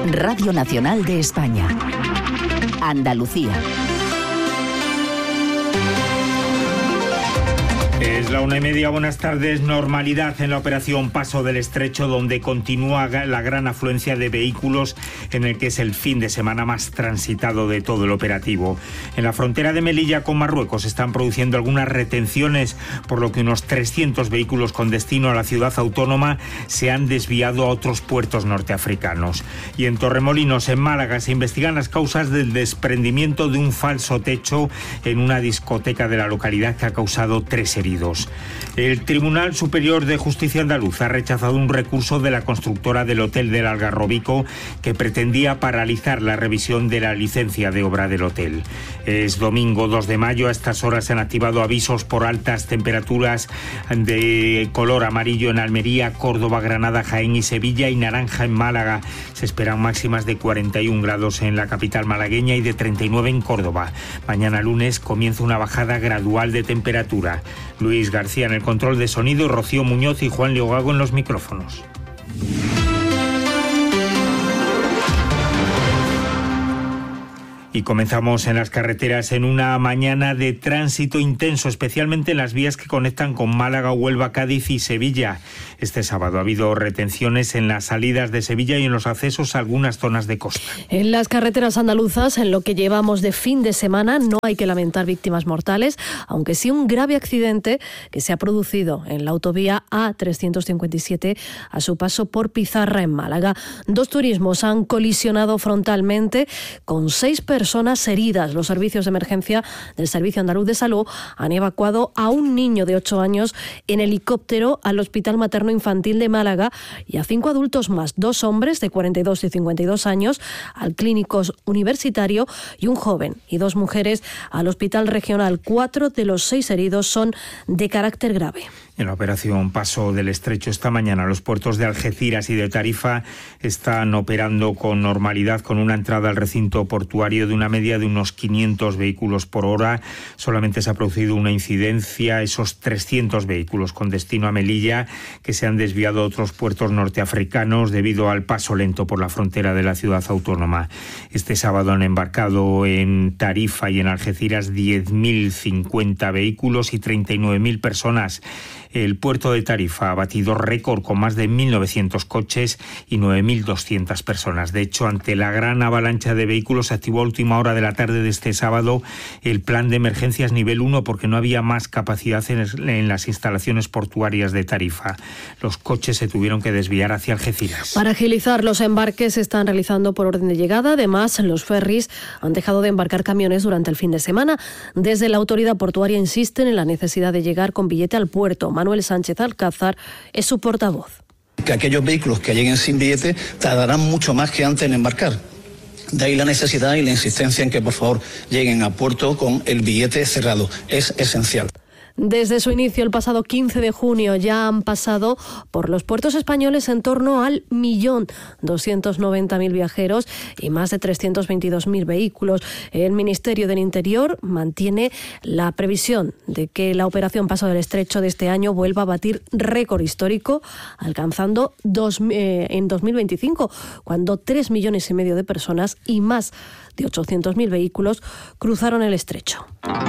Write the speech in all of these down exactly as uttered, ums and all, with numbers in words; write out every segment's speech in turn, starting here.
Radio Nacional de España. Andalucía. Es la una y media, buenas tardes. Normalidad en la operación Paso del Estrecho, donde continúa la gran afluencia de vehículos en el que es el fin de semana más transitado de todo el operativo. En la frontera de Melilla con Marruecos están produciendo algunas retenciones, por lo que unos trescientos vehículos con destino a la ciudad autónoma se han desviado a otros puertos norteafricanos. Y en Torremolinos, en Málaga, se investigan las causas del desprendimiento de un falso techo en una discoteca de la localidad que ha causado tres heridos. El Tribunal Superior de Justicia andaluz ha rechazado un recurso de la constructora del Hotel del Algarrobico que pretendía paralizar la revisión de la licencia de obra del hotel. Es domingo dos de mayo, a estas horas se han activado avisos por altas temperaturas de color amarillo en Almería, Córdoba, Granada, Jaén y Sevilla, y naranja en Málaga. Se esperan máximas de cuarenta y un grados en la capital malagueña y de treinta y nueve en Córdoba. Mañana lunes comienza una bajada gradual de temperatura. Luis García en el control de sonido, Rocío Muñoz y Juan Leogago en los micrófonos. Y comenzamos en las carreteras en una mañana de tránsito intenso, especialmente en las vías que conectan con Málaga, Huelva, Cádiz y Sevilla. Este sábado ha habido retenciones en las salidas de Sevilla y en los accesos a algunas zonas de costa. En las carreteras andaluzas, en lo que llevamos de fin de semana, no hay que lamentar víctimas mortales, aunque sí un grave accidente que se ha producido en la autovía A trescientos cincuenta y siete a su paso por Pizarra en Málaga. Dos turismos han colisionado frontalmente con seis personas personas heridas. Los servicios de emergencia del Servicio Andaluz de Salud han evacuado a un niño de ocho años en helicóptero al Hospital Materno Infantil de Málaga y a cinco adultos más, dos hombres de cuarenta y dos y cincuenta y dos años al Clínico Universitario y un joven y dos mujeres al Hospital Regional. Cuatro de los seis heridos son de carácter grave. En la operación Paso del Estrecho esta mañana, los puertos de Algeciras y de Tarifa están operando con normalidad, con una entrada al recinto portuario de una media de unos quinientos vehículos por hora. Solamente se ha producido una incidencia, esos trescientos vehículos con destino a Melilla, que se han desviado a otros puertos norteafricanos debido al paso lento por la frontera de la ciudad autónoma. Este sábado han embarcado en Tarifa y en Algeciras diez mil cincuenta vehículos y treinta y nueve mil personas. El puerto de Tarifa ha batido récord con más de mil novecientos coches y nueve mil doscientas personas. De hecho, ante la gran avalancha de vehículos, se activó a última hora de la tarde de este sábado el plan de emergencias nivel uno porque no había más capacidad en, en las instalaciones portuarias de Tarifa. Los coches se tuvieron que desviar hacia Algeciras. Para agilizar los embarques se están realizando por orden de llegada. Además, los ferries han dejado de embarcar camiones durante el fin de semana. Desde la autoridad portuaria insisten en la necesidad de llegar con billete al puerto. Manuel Sánchez Alcázar es su portavoz. Que aquellos vehículos que lleguen sin billete tardarán mucho más que antes en embarcar. De ahí la necesidad y la insistencia en que por favor lleguen a puerto con el billete cerrado. Es esencial. Desde su inicio, el pasado quince de junio, ya han pasado por los puertos españoles en torno al millón doscientos noventa mil viajeros y más de trescientos veintidós mil vehículos. El Ministerio del Interior mantiene la previsión de que la operación Paso del Estrecho de este año vuelva a batir récord histórico, alcanzando dos, eh, en dos mil veinticinco, cuando tres millones y medio de personas y más de ochocientos mil vehículos cruzaron el estrecho.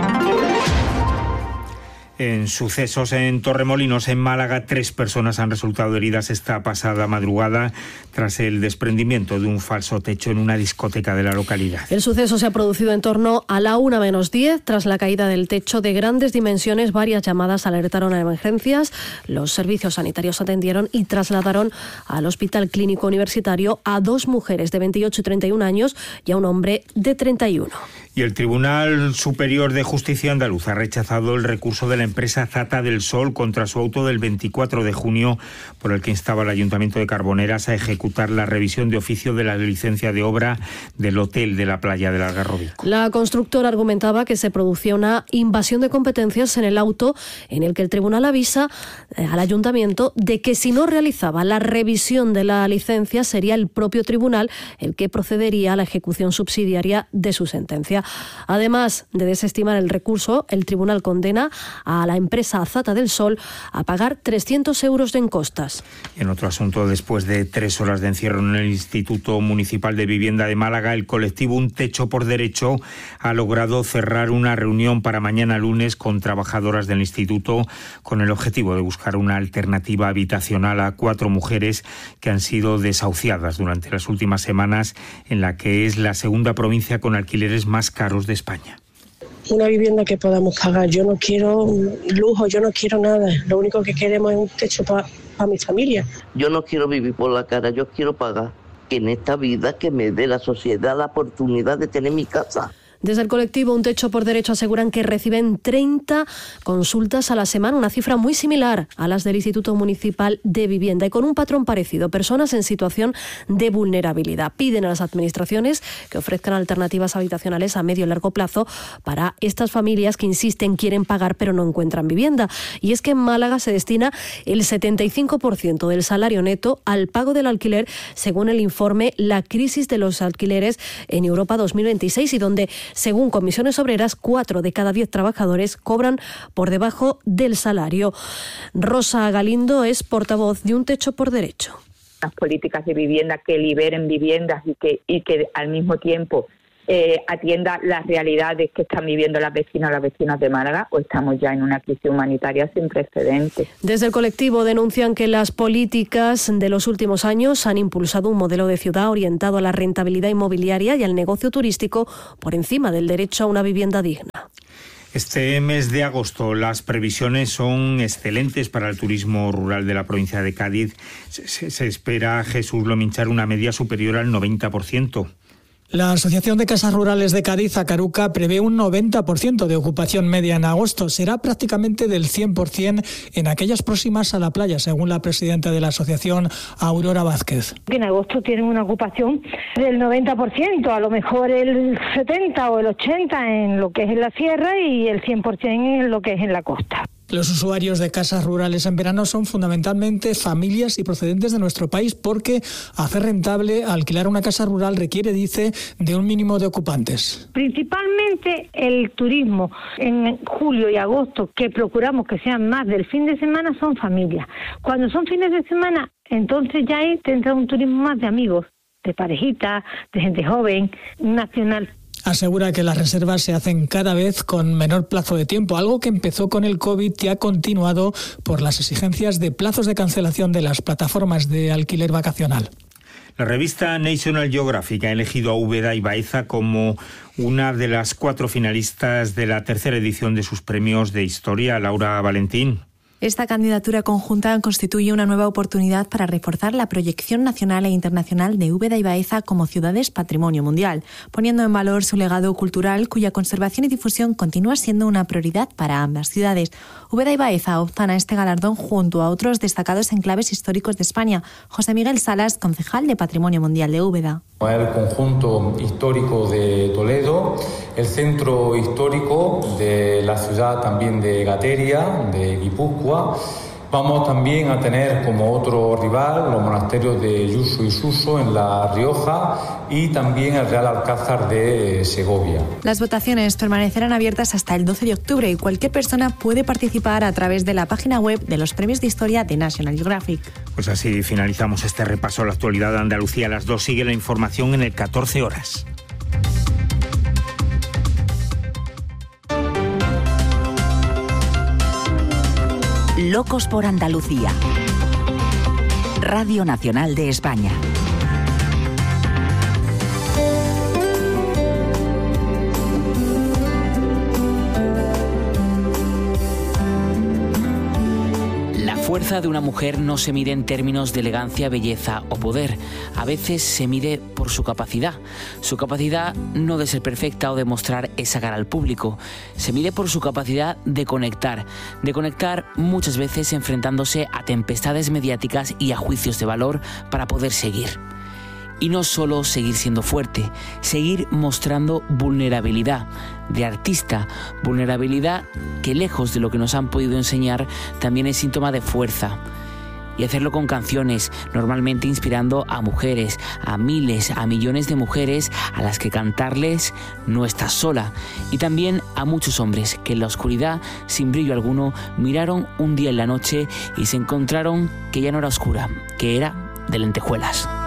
En sucesos en Torremolinos, en Málaga, tres personas han resultado heridas esta pasada madrugada tras el desprendimiento de un falso techo en una discoteca de la localidad. El suceso se ha producido en torno a la una menos diez. Tras la caída del techo de grandes dimensiones, varias llamadas alertaron a emergencias. Los servicios sanitarios atendieron y trasladaron al Hospital Clínico Universitario a dos mujeres de veintiocho y treinta y un años y a un hombre de treinta y uno. Y el Tribunal Superior de Justicia andaluz ha rechazado el recurso de la empresa Zata del Sol contra su auto del veinticuatro de junio, por el que instaba al Ayuntamiento de Carboneras a ejecutar la revisión de oficio de la licencia de obra del hotel de la playa del Algarrobico. La constructora argumentaba que se producía una invasión de competencias en el auto, en el que el tribunal avisa al Ayuntamiento de que si no realizaba la revisión de la licencia sería el propio tribunal el que procedería a la ejecución subsidiaria de su sentencia. Valencia. Además de desestimar el recurso, el tribunal condena a la empresa Azata del Sol a pagar trescientos euros en costas. En otro asunto, después de tres horas de encierro en el Instituto Municipal de Vivienda de Málaga, el colectivo Un Techo por Derecho ha logrado cerrar una reunión para mañana lunes con trabajadoras del instituto con el objetivo de buscar una alternativa habitacional a cuatro mujeres que han sido desahuciadas durante las últimas semanas en la que es la segunda provincia con alquileres más caros de España. Una vivienda que podamos pagar. Yo no quiero lujo, yo no quiero nada. Lo único que queremos es un techo para pa mi familia. Yo no quiero vivir por la cara, yo quiero pagar. Que en esta vida que me dé la sociedad la oportunidad de tener mi casa. Desde el colectivo Un Techo por Derecho aseguran que reciben treinta consultas a la semana, una cifra muy similar a las del Instituto Municipal de Vivienda y con un patrón parecido, personas en situación de vulnerabilidad. Piden a las administraciones que ofrezcan alternativas habitacionales a medio y largo plazo para estas familias que insisten, quieren pagar pero no encuentran vivienda. Y es que en Málaga se destina el setenta y cinco por ciento del salario neto al pago del alquiler, según el informe La crisis de los alquileres en Europa dos mil veintiséis, y donde según Comisiones Obreras, cuatro de cada diez trabajadores cobran por debajo del salario. Rosa Galindo es portavoz de Un Techo por Derecho. Las políticas de vivienda que liberen viviendas y que, y que al mismo tiempo eh, atienda las realidades que están viviendo las vecinas, las vecinas de Málaga, o estamos ya en una crisis humanitaria sin precedentes. Desde el colectivo denuncian que las políticas de los últimos años han impulsado un modelo de ciudad orientado a la rentabilidad inmobiliaria y al negocio turístico por encima del derecho a una vivienda digna. Este mes de agosto las previsiones son excelentes para el turismo rural de la provincia de Cádiz. Se, se, se espera, Jesús Lominchar, una media superior al noventa por ciento. La Asociación de Casas Rurales de Cádiz, Acaruca, prevé un noventa por ciento de ocupación media en agosto. Será prácticamente del cien por ciento en aquellas próximas a la playa, según la presidenta de la asociación, Aurora Vázquez. En agosto tienen una ocupación del noventa por ciento, a lo mejor el setenta por ciento o el ochenta por ciento en lo que es en la sierra y el cien por ciento en lo que es en la costa. Los usuarios de casas rurales en verano son fundamentalmente familias y procedentes de nuestro país porque hacer rentable alquilar una casa rural requiere, dice, de un mínimo de ocupantes. Principalmente el turismo en julio y agosto, que procuramos que sean más del fin de semana, son familias. Cuando son fines de semana, entonces ya ahí tendrá un turismo más de amigos, de parejitas, de gente joven, nacional. Asegura que las reservas se hacen cada vez con menor plazo de tiempo, algo que empezó con el COVID y ha continuado por las exigencias de plazos de cancelación de las plataformas de alquiler vacacional. La revista National Geographic ha elegido a Úbeda y Baeza como una de las cuatro finalistas de la tercera edición de sus premios de historia. Laura Valentín. Esta candidatura conjunta constituye una nueva oportunidad para reforzar la proyección nacional e internacional de Úbeda y Baeza como ciudades patrimonio mundial, poniendo en valor su legado cultural, cuya conservación y difusión continúa siendo una prioridad para ambas ciudades. Úbeda y Baeza optan a este galardón junto a otros destacados enclaves históricos de España. José Miguel Salas, concejal de Patrimonio Mundial de Úbeda. El conjunto histórico de Toledo, el centro histórico de la ciudad también de Gateria, de Guipúzcoa. Vamos también a tener como otro rival los monasterios de Yuso y Suso en La Rioja y también el Real Alcázar de Segovia. Las votaciones permanecerán abiertas hasta el doce de octubre y cualquier persona puede participar a través de la página web de los Premios de Historia de National Geographic. Pues así finalizamos este repaso a la actualidad de Andalucía. A las dos sigue la información en el catorce horas. Locos por Andalucía. Radio Nacional de España. La fuerza de una mujer no se mide en términos de elegancia, belleza o poder. A veces se mide por su capacidad. Su capacidad no de ser perfecta o de mostrar esa cara al público. Se mide por su capacidad de conectar. De conectar muchas veces enfrentándose a tempestades mediáticas y a juicios de valor para poder seguir. Y no solo seguir siendo fuerte, seguir mostrando vulnerabilidad de artista, vulnerabilidad que lejos de lo que nos han podido enseñar también es síntoma de fuerza. y hacerlo con canciones, normalmente inspirando a mujeres, a miles, a millones de mujeres a las que cantarles no estás sola, y también a muchos hombres que en la oscuridad, sin brillo alguno, miraron un día en la noche y se encontraron que ya no era oscura, que era de lentejuelas.